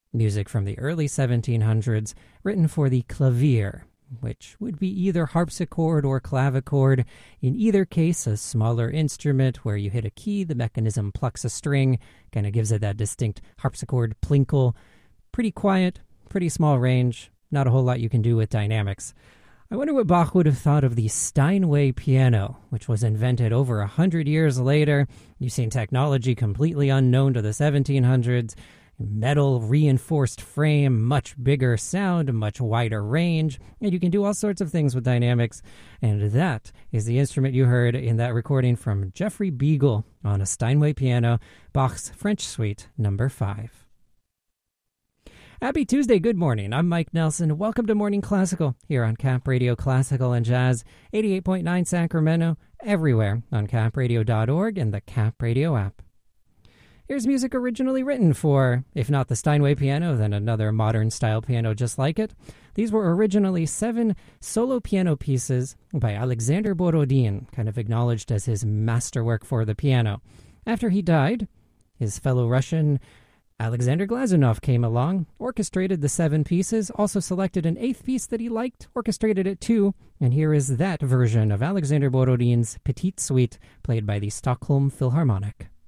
Music from the early 1700s, written for the clavier, which would be either harpsichord or clavichord. In either case, a smaller instrument where you hit a key, the mechanism plucks a string, kind of gives it that distinct harpsichord plinkle. Pretty quiet, pretty small range, not a whole lot you can do with dynamics. I wonder what Bach would have thought of the Steinway piano, which was invented over 100 years later, using technology completely unknown to the 1700s. Metal reinforced frame, much bigger sound, much wider range, and you can do all sorts of things with dynamics. And that is the instrument you heard in that recording from Jeffrey Beagle on a Steinway piano, Bach's French Suite No. 5. Happy Tuesday, good morning. I'm Mike Nelson. Welcome to Morning Classical here on Cap Radio Classical and Jazz, 88.9 Sacramento, everywhere on capradio.org and the Cap Radio app. Here's music originally written for, if not the Steinway piano, then another modern-style piano just like it. These were originally 7 solo piano pieces by Alexander Borodin, kind of acknowledged as his masterwork for the piano. After he died, his fellow Russian Alexander Glazunov came along, orchestrated the 7 pieces, also selected an 8th piece that he liked, orchestrated it too, and here is that version of Alexander Borodin's Petite Suite, played by the Stockholm Philharmonic.